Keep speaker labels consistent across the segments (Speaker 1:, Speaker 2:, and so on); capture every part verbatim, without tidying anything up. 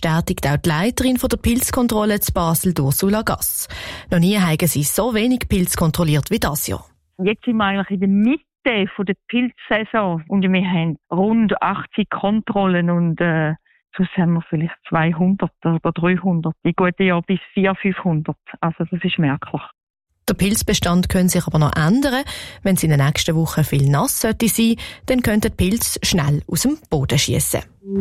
Speaker 1: bestätigt auch die Leiterin der Pilzkontrolle zu Basel, Ursula Gass. Noch nie haben sie so wenig Pilze kontrolliert wie dieses Jahr.
Speaker 2: Jetzt sind wir eigentlich in der Mitte von der Pilzsaison und wir haben rund achtzig Kontrollen und äh, sonst haben wir vielleicht zweihundert oder dreihundert. In guten Jahren bis vierhundert, fünfhundert. Also das ist merklich.
Speaker 1: Der Pilzbestand könnte sich aber noch ändern. Wenn es in den nächsten Wochen viel nass sollte sein, dann könnten die Pilze schnell aus dem Boden schiessen.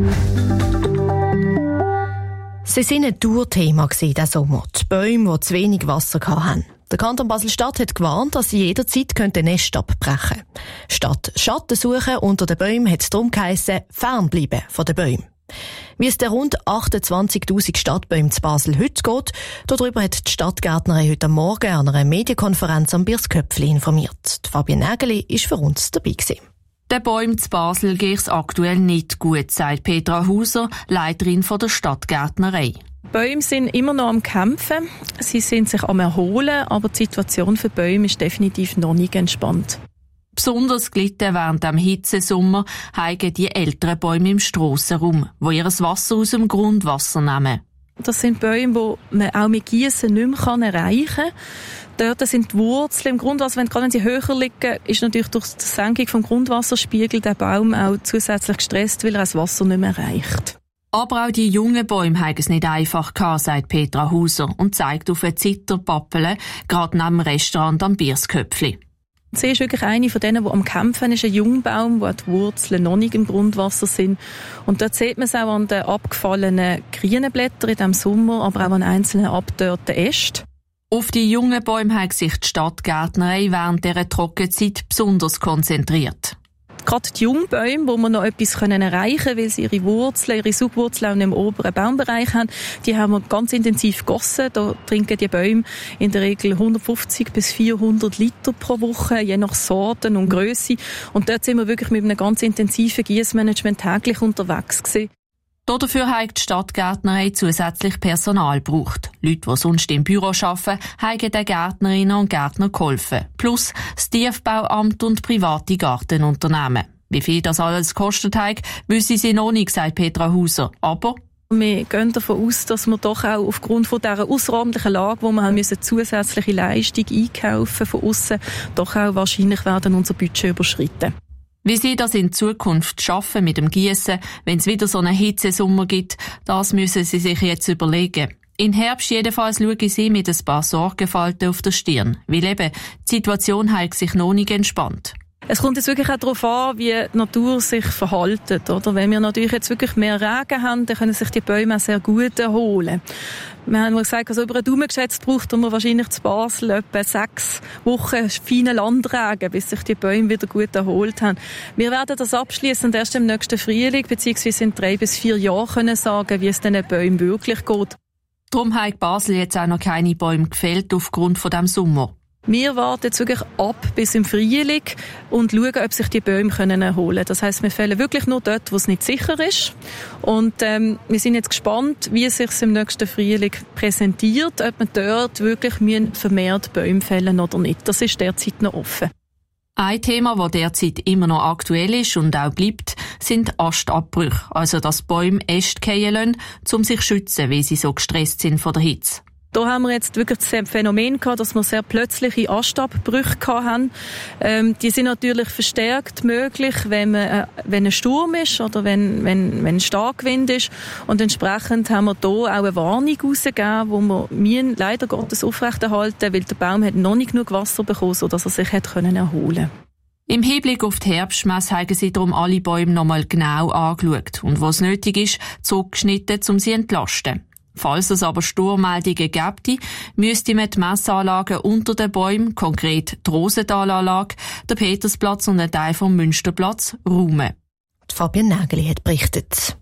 Speaker 1: Sie waren ein Dauerthema diesen Sommer. Die Bäume, die zu wenig Wasser hatten. Der Kanton Basel-Stadt hat gewarnt, dass sie jederzeit Nest abbrechen könnten. Statt Schatten suchen unter den Bäumen hat es darum geheissen, fernbleiben von den Bäumen. Wie es den rund achtundzwanzigtausend Stadtbäumen zu Basel heute geht, darüber hat die Stadtgärtnerin heute Morgen an einer Medienkonferenz am Birsköpfli informiert. Fabienne Nägeli war für uns dabei gewesen.
Speaker 3: Den Bäumen zu Basel geht es aktuell nicht gut, sagt Petra Hauser, Leiterin von der Stadtgärtnerei.
Speaker 4: Die Bäume sind immer noch am Kämpfen, sie sind sich am Erholen, aber die Situation für die Bäume ist definitiv noch nicht entspannt.
Speaker 3: Besonders gelitten während dem Hitzesommer haben die älteren Bäume im Strassenraum, die ihr Wasser aus dem Grundwasser nehmen.
Speaker 4: Das sind Bäume, die man auch mit Gießen nicht mehr erreichen kann. Dort sind die Wurzeln im Grundwasser, wenn, gerade wenn sie höher liegen, ist natürlich durch die Senkung vom Grundwasserspiegel der Baum auch zusätzlich gestresst, weil er das Wasser nicht mehr erreicht.
Speaker 3: Aber auch die jungen Bäume haben es nicht einfach gehabt, sagt Petra Hauser und zeigt auf eine Zitterpappel, gerade neben dem Restaurant am Birsköpfli.
Speaker 4: Sie ist wirklich eine von denen, die am Kämpfen ist, ein Jungbaum, wo die Wurzeln noch nicht im Grundwasser sind. Und dort sieht man es auch an den abgefallenen grünen Blättern in diesem Sommer, aber auch an einzelnen abgedörrten Ästen.
Speaker 3: Auf die jungen Bäume hat sich die Stadtgärtnerei während dieser Trockenzeit besonders konzentriert.
Speaker 4: Gerade die Jungbäume, wo wir noch etwas erreichen können, weil sie ihre Wurzeln, ihre Subwurzeln auch im oberen Baumbereich haben, die haben wir ganz intensiv gegossen. Da trinken die Bäume in der Regel hundertfünfzig bis vierhundert Liter pro Woche, je nach Sorten und Grösse. Und dort sind wir wirklich mit einem ganz intensiven Gießmanagement täglich unterwegs gewesen.
Speaker 3: Dafür hat die Stadtgärtnerei zusätzlich Personal gebraucht. Leute, die sonst im Büro arbeiten, haben den Gärtnerinnen und Gärtnern geholfen. Plus das Tiefbauamt und private Gartenunternehmen. Wie viel das alles gekostet hat, wissen sie noch nicht, sagt Petra Hauser. Aber
Speaker 4: wir gehen davon aus, dass wir doch auch aufgrund von dieser außerordentlichen Lage, wo wir haben müssen, zusätzliche Leistung einkaufen von aussen, doch auch wahrscheinlich werden unser Budget überschritten.
Speaker 3: Wie sie das in Zukunft schaffen mit dem Gießen, wenn es wieder so einen Hitzesommer gibt, das müssen sie sich jetzt überlegen. Im Herbst jedenfalls schauen sie mit ein paar Sorgenfalten auf der Stirn, weil eben die Situation hat sich noch nicht entspannt.
Speaker 4: Es kommt jetzt wirklich auch darauf an, wie die Natur sich verhält, oder? Wenn wir natürlich jetzt wirklich mehr Regen haben, dann können sich die Bäume auch sehr gut erholen. Wir haben gesagt, also über einen Daumen geschätzt braucht man wahrscheinlich zu Basel etwa sechs Wochen feinen Landregen, bis sich die Bäume wieder gut erholt haben. Wir werden das abschliessend erst im nächsten Frühling, beziehungsweise in drei bis vier Jahren können sagen, wie es den Bäumen wirklich geht.
Speaker 3: Darum hat Basel jetzt auch noch keine Bäume gefällt aufgrund von dem Sommer.
Speaker 4: Wir warten jetzt wirklich ab bis im Frühling und schauen, ob sich die Bäume können erholen können. Das heisst, wir fällen wirklich nur dort, wo es nicht sicher ist. Und ähm, wir sind jetzt gespannt, wie es sich im nächsten Frühling präsentiert, ob wir dort wirklich vermehrt Bäume fällen oder nicht. Das ist derzeit noch offen.
Speaker 3: Ein Thema, das derzeit immer noch aktuell ist und auch bleibt, sind Astabbrüche. Also, dass Bäume Äste fallen lassen, um sich zu schützen, weil sie so gestresst sind von der Hitze.
Speaker 4: Da haben wir jetzt wirklich das Phänomen gehabt, dass wir sehr plötzliche Astabbrüche hatten. Ähm, die sind natürlich verstärkt möglich, wenn, man, äh, wenn ein Sturm ist oder wenn, wenn, wenn Starkwind ist. Und entsprechend haben wir hier auch eine Warnung rausgegeben, wo wir müssen leider Gottes aufrechterhalten, weil der Baum hat noch nicht genug Wasser bekommen, sodass er sich hat können erholen.
Speaker 3: Im Hinblick auf die Herbstmesse haben sie darum alle Bäume nochmal genau angeschaut und wo es nötig ist, zurückgeschnitten, um sie zu entlasten. Falls es aber Sturmmeldungen gäbe, müsste man die Messanlagen unter den Bäumen, konkret die Rosenthalanlage, den Petersplatz und einen Teil vom Münsterplatz, räumen.
Speaker 1: Fabienne Nägeli hat berichtet.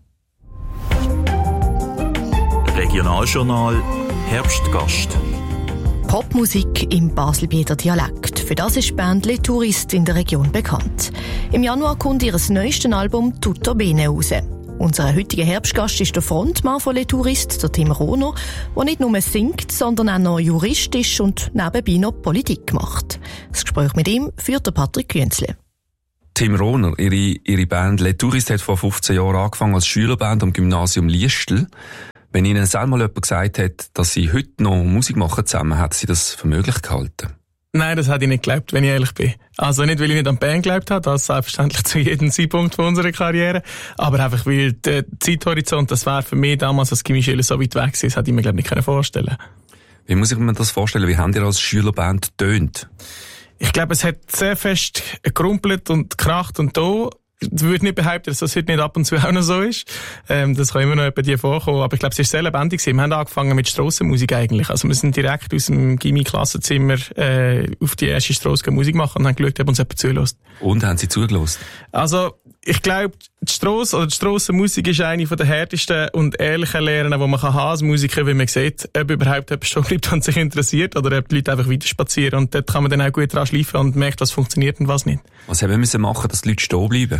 Speaker 5: Regionaljournal Herbstgast.
Speaker 1: Popmusik im Baselbieter Dialekt. Für das ist die Band Les Touristes in der Region bekannt. Im Januar kommt ihr neuestes Album Tutto Bene raus. Unser heutiger Herbstgast ist der Frontmann von Les Touristes, der Tim Rohner, der nicht nur singt, sondern auch noch Jurist ist und nebenbei noch Politik macht. Das Gespräch mit ihm führt der Patrick Künzle.
Speaker 6: Tim Rohner, ihre, ihre Band Les Touristes hat vor fünfzehn Jahren angefangen als Schülerband am Gymnasium Liestel. Wenn Ihnen einmal jemand gesagt hat, dass Sie heute noch Musik machen zusammen, hat Sie das für möglich gehalten?
Speaker 7: Nein, das hätte ich nicht geglaubt, wenn ich ehrlich bin. Also nicht, weil ich nicht an die Band geglaubt habe, das selbstverständlich zu jedem Zeitpunkt von unserer Karriere, aber einfach, weil der Zeithorizont, das wäre für mich damals als Gimmischüler so weit weg gewesen, das hätte ich mir, glaube ich, nicht vorstellen können. Wie muss ich mir das vorstellen? Wie habt ihr als Schülerband getönt? Ich glaube, es hat sehr fest gerumpelt und gekracht und da. Ich würde nicht behaupten, dass das heute nicht ab und zu auch noch so ist. Ähm, das kann immer noch bei dir vorkommen. Aber ich glaube, es ist sehr lebendig gewesen. Wir haben angefangen mit Strassenmusik eigentlich. Also wir sind direkt aus dem Gimmi-Klassenzimmer äh, auf die erste Strasse Musik machen und haben geschaut, ob uns jemand zulässt. Und haben Sie zugelassen? Also ich glaube, die Strasse oder die Strassenmusik ist eine der härtesten und ehrlichen Lehren, die man kann haben als Musiker, weil man sieht, ob überhaupt jemand stehen bleibt und sich interessiert oder ob die Leute einfach weiter spazieren. Und dort kann man dann auch gut dran schleifen und merkt, was funktioniert und was nicht. Was haben wir müssen machen, dass die Leute stehen bleiben?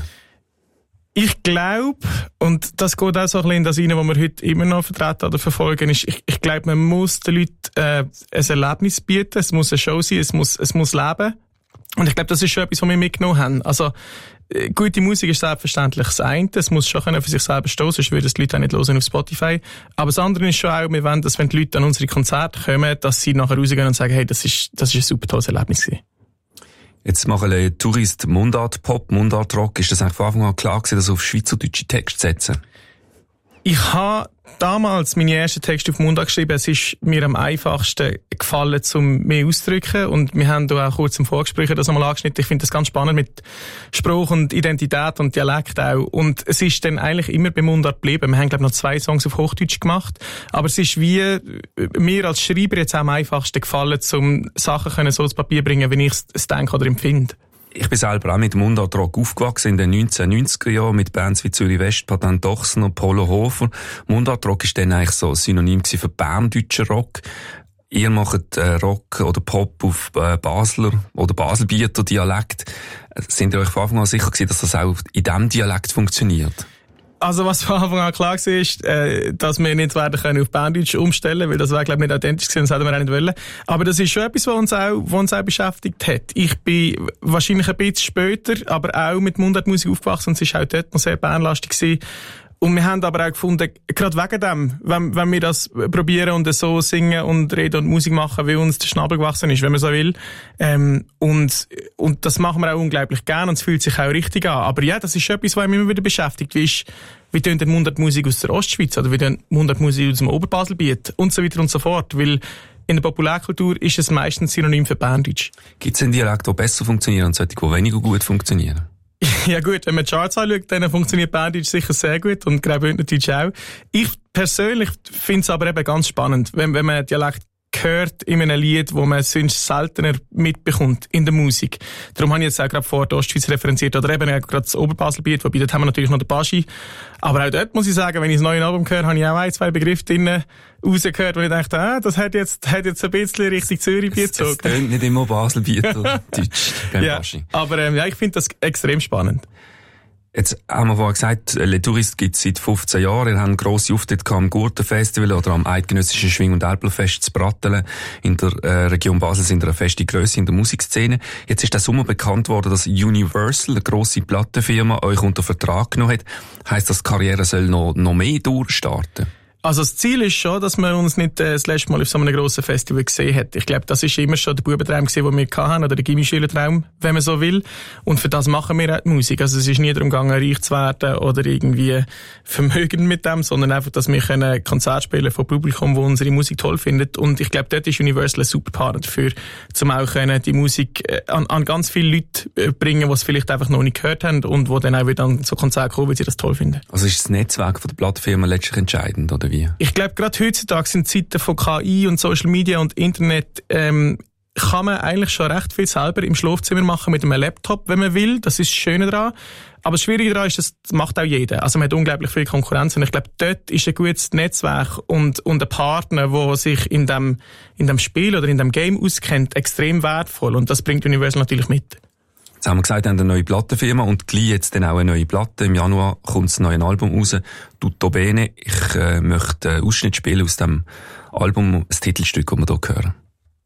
Speaker 7: Ich glaube, und das geht auch so ein bisschen in das rein, was wir heute immer noch vertreten oder verfolgen, ist, ich, ich glaube, man muss den Leuten äh, ein Erlebnis bieten, es muss eine Show sein, es muss, es muss leben. Und ich glaube, das ist schon etwas, was wir mitgenommen haben. Also, gute Musik ist selbstverständlich das eine, es muss schon für sich selber stehen, sonst würden die Leute auch nicht hören auf Spotify. Aber das andere ist schon auch, wir wollen, dass wenn die Leute an unsere Konzerte kommen, dass sie nachher rausgehen und sagen, hey, das ist, das ist ein super tolles Erlebnis gewesen. Jetzt machen wir Tourist Mundart-Pop, Mundart-Rock. Ist das eigentlich von Anfang an klar gewesen, dass Sie auf schweizerdeutsche Texte setzen? Ich habe damals meine ersten Texte auf Mundart geschrieben. Es ist mir am einfachsten gefallen, um mehr auszudrücken. Und wir haben da auch kurz im Vorgespräch das einmal angeschnitten. Ich finde das ganz spannend mit Spruch und Identität und Dialekt auch. Und es ist dann eigentlich immer bei Mundart geblieben. Wir haben, glaube ich, noch zwei Songs auf Hochdeutsch gemacht. Aber es ist wie mir als Schreiber jetzt auch am einfachsten gefallen, um Sachen können so ins Papier zu bringen, wie ich es denke oder empfinde. Ich bin selber auch mit Mundart-Rock aufgewachsen in den neunzehnhundertneunziger Jahren mit Bands wie Zürich West, Patent Ochsen und Polo Hofer. Mundart-Rock ist dann eigentlich so ein Synonym für berndeutschen Rock. Ihr macht äh, Rock oder Pop auf äh, Basler oder Baselbieter Dialekt. Sind ihr euch von Anfang an sicher gewesen, dass das auch in diesem Dialekt funktioniert? Also was von Anfang an klar war, ist, äh, dass wir nicht werden können auf Berndeutsch umstellen, weil das wäre, glaube ich, nicht authentisch gewesen, das hätten wir auch nicht wollen. Aber das ist schon etwas, was uns auch, was uns auch beschäftigt hat. Ich bin wahrscheinlich ein bisschen später, aber auch mit Mundartmusik aufgewachsen und es ist auch dort noch sehr bernlastig gewesen. Und wir haben aber auch gefunden, gerade wegen dem, wenn, wenn wir das probieren und so singen und reden und Musik machen, wie uns der Schnabel gewachsen ist, wenn man so will. Ähm, und, und das machen wir auch unglaublich gern und es fühlt sich auch richtig an. Aber ja, das ist etwas, was mich immer wieder beschäftigt. Wie ist, wie tönt denn Mundartmusik aus der Ostschweiz oder wie tönt Mundartmusik aus dem Oberbaselbiet und so weiter und so fort. Weil in der Populärkultur ist es meistens Synonym für Berndeutsch. Gibt es einen Dialekt, der besser funktioniert und solche, die weniger gut funktionieren? Ja gut, wenn man die Charts anschaut, dann funktioniert Berndeutsch sicher sehr gut und Graubündnerdeutsch auch. Ich persönlich finde es aber eben ganz spannend, wenn, wenn man Dialekt hört in einem Lied, wo man sonst seltener mitbekommt in der Musik. Darum habe ich jetzt auch gerade vor der Ostschweiz referenziert oder eben auch gerade das Oberbaselbiet, wobei dort haben wir natürlich noch den Baschi. Aber auch dort muss ich sagen, wenn ich das neue Album höre, habe ich auch ein, zwei Begriffe drinnen rausgehört, wo ich dachte, ah, das hat jetzt, hat jetzt ein bisschen Richtung Zürich-Biet gezogen. Es tönt nicht immer Baselbiet oder Deutsch beim ja, Baschi. Aber ähm, ja, ich finde das extrem spannend. Jetzt haben wir vorhin gesagt, Le Tourist gibt es seit fünfzehn Jahren. Ihr habt grosse Auftritte am Gurtenfestival oder am eidgenössischen Schwing- und Erblfest zu Brattelen. In der äh, Region Basel sind ihr eine feste Grösse in der Musikszene. Jetzt ist der Sommer bekannt worden, dass Universal, eine grosse Plattenfirma, euch unter Vertrag genommen hat. Heisst das, die Karriere soll noch, noch mehr durchstarten? Also das Ziel ist schon, dass man uns nicht äh, das letzte Mal auf so einem grossen Festival gesehen hat. Ich glaube, das ist immer schon der Bubentraum gewesen, den wir hatten, oder der Gimmischülertraum, wenn man so will. Und für das machen wir auch die Musik. Also es ist nie darum gegangen, reich zu werden oder irgendwie vermögend mit dem, sondern einfach, dass wir können Konzerte spielen von Publikum, das unsere Musik toll findet. Und ich glaube, dort ist Universal ein super Partner dafür, um auch können die Musik an, an ganz viele Leute bringen, die es vielleicht einfach noch nicht gehört haben und die dann auch wieder an so Konzerte kommen, weil sie das toll finden. Also ist das Netzwerk von der Plattenfirma letztlich entscheidend, oder wie? Ich glaube, gerade heutzutage sind Zeiten von K I und Social Media und Internet, ähm, kann man eigentlich schon recht viel selber im Schlafzimmer machen mit einem Laptop, wenn man will. Das ist das Schöne daran. Aber das Schwierige daran ist, das macht auch jeder. Also man hat unglaublich viel Konkurrenz und ich glaube, dort ist ein gutes Netzwerk und, und ein Partner, der sich in dem, in dem Spiel oder in dem Game auskennt, extrem wertvoll und das bringt Universal natürlich mit. Jetzt haben wir gesagt, wir haben eine neue Plattenfirma und gleich jetzt dann auch eine neue Platte. Im Januar kommt das neue Album raus, Tutto Bene. Ich äh, möchte einen Ausschnitt spielen aus dem Album, das Titelstück, das wir hier hören.